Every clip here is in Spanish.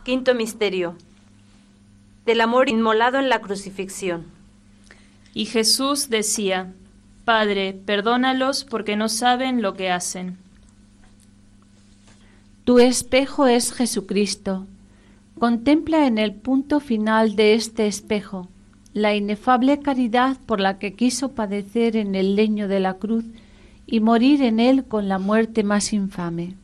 Quinto misterio. Del amor inmolado en la crucifixión. Y Jesús decía: Padre, perdónalos porque no saben lo que hacen. Tu espejo es Jesucristo. Contempla en el punto final de este espejo la inefable caridad por la que quiso padecer en el leño de la cruz y morir en él con la muerte más infame.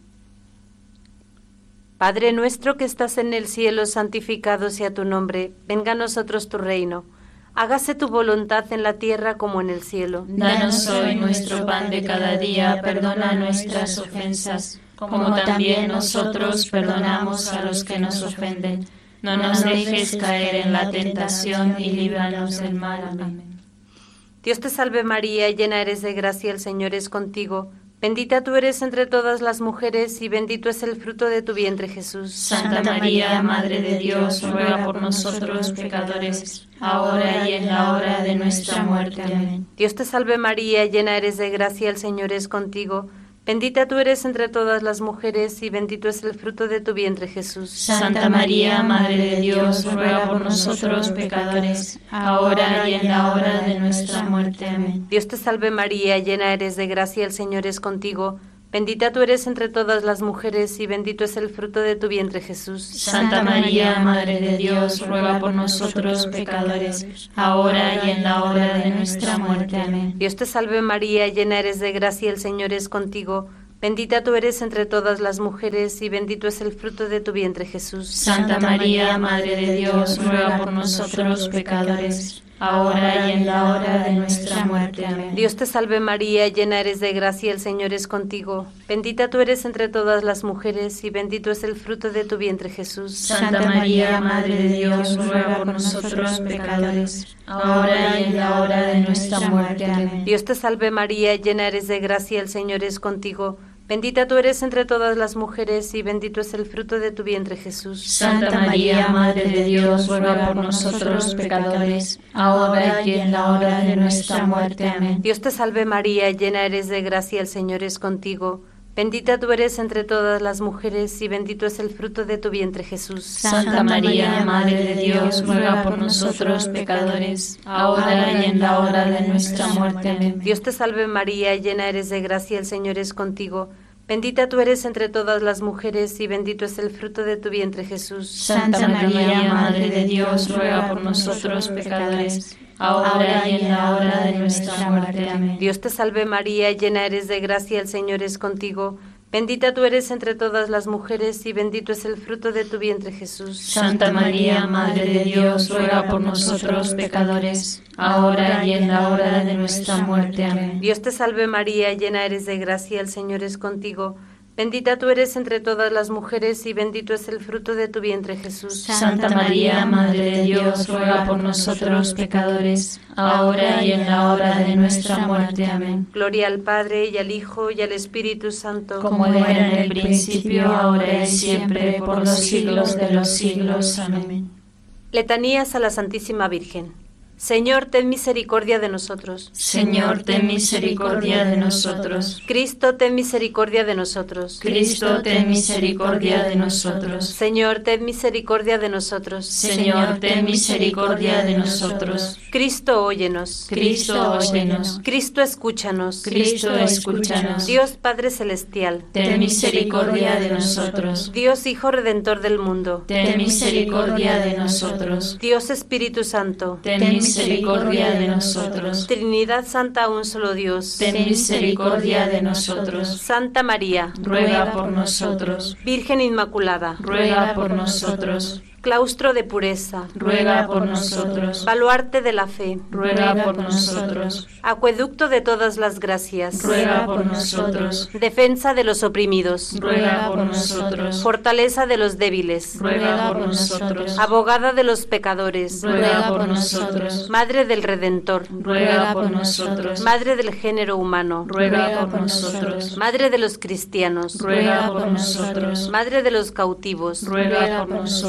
Padre nuestro que estás en el cielo, santificado sea tu nombre. Venga a nosotros tu reino. Hágase tu voluntad en la tierra como en el cielo. Danos hoy nuestro pan de cada día, perdona nuestras ofensas, como también nosotros perdonamos a los que nos ofenden. No nos dejes caer en la tentación y líbranos del mal. Amén. Dios te salve María, llena eres de gracia, el Señor es contigo. Bendita tú eres entre todas las mujeres y bendito es el fruto de tu vientre, Jesús. Santa María, Madre de Dios, ruega por nosotros pecadores, ahora y en la hora de nuestra muerte. Amén. Dios te salve María, llena eres de gracia, el Señor es contigo. Bendita tú eres entre todas las mujeres y bendito es el fruto de tu vientre, Jesús. Santa María, Madre de Dios, ruega por nosotros pecadores, ahora y en la hora de nuestra muerte. Amén. Dios te salve María, llena eres de gracia, el Señor es contigo. Bendita tú eres entre todas las mujeres y bendito es el fruto de tu vientre, Jesús. Santa María, Madre de Dios, ruega por nosotros pecadores, ahora y en la hora de nuestra muerte. Amén. Dios te salve María, llena eres de gracia, el Señor es contigo. Bendita tú eres entre todas las mujeres y bendito es el fruto de tu vientre, Jesús. Santa María, Madre de Dios, ruega por nosotros pecadores, ahora y en la hora de nuestra muerte. Amén. Dios te salve María, llena eres de gracia, el Señor es contigo. Bendita tú eres entre todas las mujeres y bendito es el fruto de tu vientre, Jesús. Santa María, Madre de Dios, ruega por nosotros pecadores, ahora y en la hora de nuestra muerte. Amén. Dios te salve María, llena eres de gracia, el Señor es contigo. Bendita tú eres entre todas las mujeres y bendito es el fruto de tu vientre, Jesús. Santa María, Madre de Dios, ruega por nosotros pecadores, ahora y en la hora de nuestra muerte. Amén. Dios te salve María, llena eres de gracia, el Señor es contigo. Bendita tú eres entre todas las mujeres y bendito es el fruto de tu vientre, Jesús. Santa María, Madre de Dios, ruega por nosotros pecadores, ahora y en la hora de nuestra muerte. Amén. Dios te salve María, llena eres de gracia, el Señor es contigo. Bendita tú eres entre todas las mujeres y bendito es el fruto de tu vientre, Jesús. Santa María, Madre de Dios, ruega por nosotros pecadores, ahora y en la hora de nuestra muerte. Amén. Dios te salve María, llena eres de gracia, el Señor es contigo. Bendita tú eres entre todas las mujeres y bendito es el fruto de tu vientre, Jesús. Santa María, Madre de Dios, ruega por nosotros pecadores, ahora y en la hora de nuestra muerte. Amén. Dios te salve María, llena eres de gracia, el Señor es contigo. Bendita tú eres entre todas las mujeres y bendito es el fruto de tu vientre, Jesús. Santa María, Madre de Dios, ruega por nosotros pecadores, ahora y en la hora de nuestra muerte. Amén. Gloria al Padre, y al Hijo, y al Espíritu Santo. Como era en el principio, ahora y siempre, por los siglos de los siglos. Amén. Letanías a la Santísima Virgen. Señor, ten misericordia de nosotros. Señor, ten misericordia de nosotros. Cristo, ten misericordia de nosotros. Cristo, ten misericordia de nosotros. Señor, ten misericordia de nosotros. Señor, ten misericordia de nosotros. Cristo, óyenos. Cristo, óyenos. Cristo, escúchanos. Cristo, escúchanos. Dios Padre Celestial, ten misericordia de nosotros. Dios Hijo Redentor del mundo, ten misericordia de nosotros. Dios Espíritu Santo, ten misericordia de nosotros. Trinidad Santa, un solo Dios, ten misericordia de nosotros. Santa María, ruega por nosotros. Virgen Inmaculada, ruega por nosotros. Claustro de pureza, ruega por nosotros. Baluarte de la fe, ruega por nosotros. Acueducto de todas las gracias, ruega por nosotros. Defensa de los oprimidos, ruega por nosotros. Fortaleza de los débiles, ruega por nosotros. Abogada de los pecadores, ruega por nosotros. Madre del Redentor, ruega por nosotros. Madre del género humano, ruega por nosotros. Madre de los cristianos, ruega por nosotros. Madre de los cautivos, ruega por nosotros.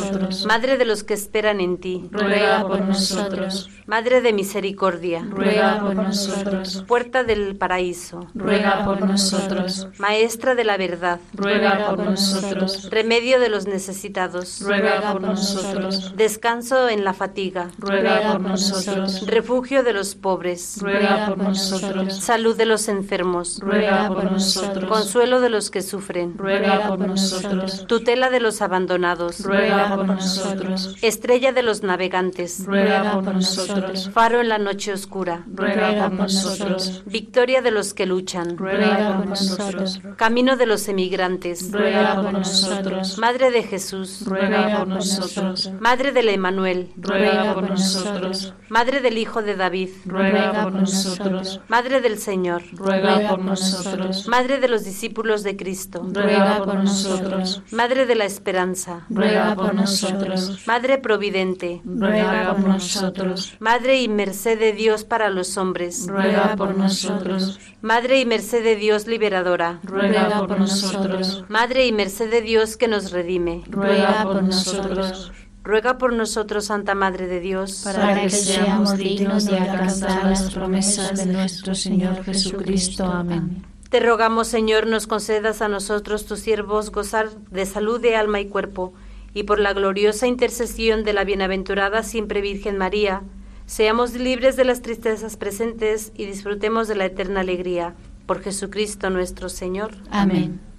Madre de los que esperan en ti, ruega por nosotros. Madre de misericordia, Ruega por nosotros. puerta del paraíso, Ruega por nosotros. Maestra de la verdad, Ruega por nosotros. remedio de los necesitados, Ruega por nosotros. descanso en la fatiga, Ruega por nosotros. refugio de los pobres, Ruega por nosotros. salud de los enfermos, Ruega por nosotros. consuelo de los que sufren, Ruega por nosotros. tutela de los abandonados, Ruega por nosotros. estrella de los navegantes, Ruega por nosotros. faro en la noche oscura, Ruega por nosotros. victoria de los que luchan, Ruega por nosotros. camino de los emigrantes, Ruega por nosotros. Madre de Jesús, Ruega por nosotros. Madre del Emmanuel, Ruega por nosotros. Madre del Hijo de David, Ruega por nosotros. Madre del Señor, Ruega por nosotros. Madre de los discípulos de Cristo, Ruega por nosotros. Madre de la esperanza, Ruega por nosotros. Madre providente, Ruega por nosotros. Madre y merced de Dios para los hombres, Ruega por nosotros. Madre y merced de Dios liberadora, Ruega por nosotros. Madre y merced de Dios que nos redime. Ruega por nosotros. Ruega por nosotros, Santa Madre de Dios, Para que seamos dignos de alcanzar las promesas de nuestro Señor Jesucristo. Amén. Te rogamos, Señor, nos concedas a nosotros, tus siervos, gozar de salud de alma y cuerpo, y por la gloriosa intercesión de la bienaventurada siempre Virgen María, seamos libres de las tristezas presentes y disfrutemos de la eterna alegría. Por Jesucristo nuestro Señor. Amén.